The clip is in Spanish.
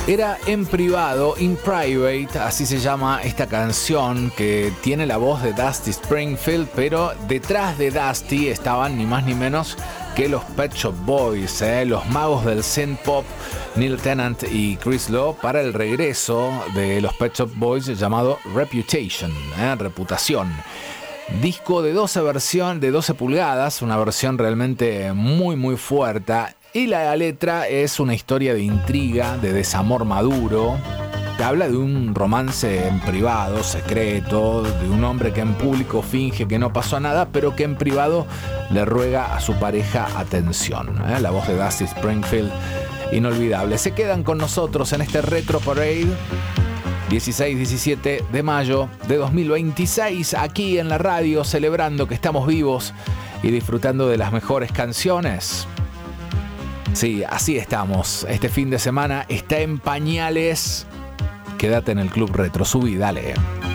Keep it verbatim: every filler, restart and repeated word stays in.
Era En Privado, In Private, así se llama esta canción que tiene la voz de Dusty Springfield, pero detrás de Dusty estaban ni más ni menos que los Pet Shop Boys, eh, los magos del synth pop, Neil Tennant y Chris Lowe, para el regreso de los Pet Shop Boys llamado Reputation, eh, Reputación. Disco de doce versión, de doce pulgadas, una versión realmente muy muy fuerte. Y la letra es una historia de intriga, de desamor maduro. Te habla de un romance en privado, secreto, de un hombre que en público finge que no pasó nada, pero que en privado le ruega a su pareja atención. ¿eh? La voz de Dusty Springfield, inolvidable. Se quedan con nosotros en este Retro Parade, dieciséis diecisiete de mayo de dos mil veintiséis, aquí en la radio, celebrando que estamos vivos y disfrutando de las mejores canciones. Sí, así estamos. Este fin de semana está en pañales. Quédate en el Club Retro. Subí, dale.